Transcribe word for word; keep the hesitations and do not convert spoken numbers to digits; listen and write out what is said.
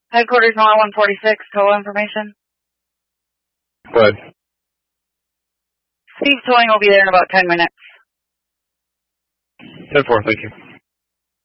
Headquarters Mile one forty-six, total information. Go ahead. Steve Towing will be there in about ten minutes. ten four, thank you.